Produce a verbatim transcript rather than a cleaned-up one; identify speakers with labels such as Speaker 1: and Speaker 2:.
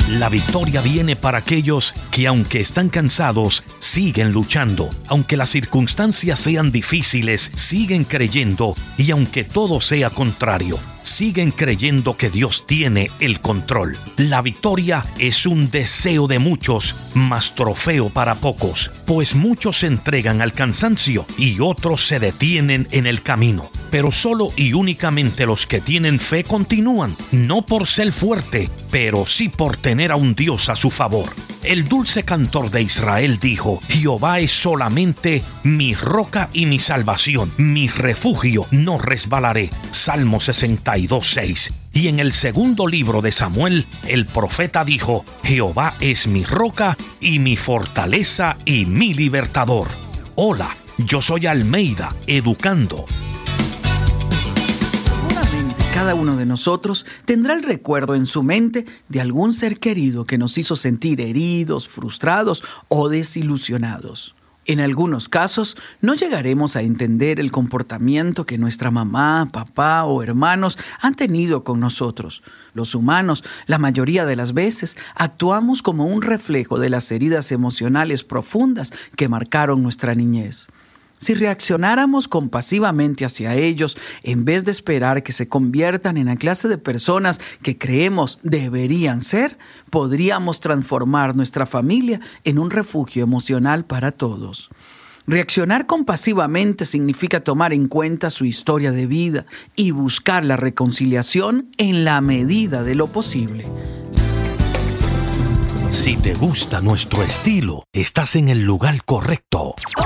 Speaker 1: La victoria viene para aquellos que, aunque están cansados, siguen luchando. Aunque las circunstancias sean difíciles, siguen creyendo. Y aunque todo sea contrario, siguen creyendo que Dios tiene el control. La victoria es un deseo de muchos, mas trofeo para pocos, pues muchos se entregan al cansancio y otros se detienen en el camino. Pero solo y únicamente los que tienen fe continúan, no por ser fuerte, pero sí por tener a un Dios a su favor. El dulce cantor de Israel dijo: Jehová es solamente mi roca y mi salvación, mi refugio, no resbalaré. Salmo sesenta y dos, seis. Y en el segundo libro de Samuel, el profeta dijo: Jehová es mi roca y mi fortaleza y mi libertador. Hola, yo soy Almeida, educando.
Speaker 2: Cada uno de nosotros tendrá el recuerdo en su mente de algún ser querido que nos hizo sentir heridos, frustrados o desilusionados. En algunos casos, no llegaremos a entender el comportamiento que nuestra mamá, papá o hermanos han tenido con nosotros. Los humanos, la mayoría de las veces, actuamos como un reflejo de las heridas emocionales profundas que marcaron nuestra niñez. Si reaccionáramos compasivamente hacia ellos, en vez de esperar que se conviertan en la clase de personas que creemos deberían ser, podríamos transformar nuestra familia en un refugio emocional para todos. Reaccionar compasivamente significa tomar en cuenta su historia de vida y buscar la reconciliación en la medida de lo posible.
Speaker 1: Si te gusta nuestro estilo, estás en el lugar correcto.